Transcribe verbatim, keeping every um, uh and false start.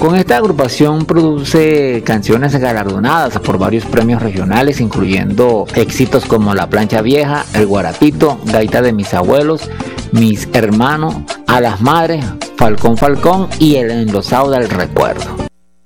Con esta agrupación produce canciones galardonadas por varios premios regionales, incluyendo éxitos como La Plancha Vieja, El Guarapito, Gaita de mis abuelos, Mis hermanos, A las madres, Falcón Falcón y El enlosado del recuerdo.